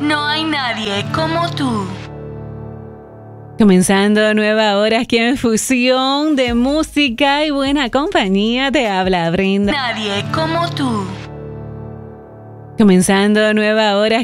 No hay nadie como tú. Comenzando nueva hora aquí en Fusión de Música y Buena Compañía, te habla Brenda. Nadie como tú. Comenzando nueva hora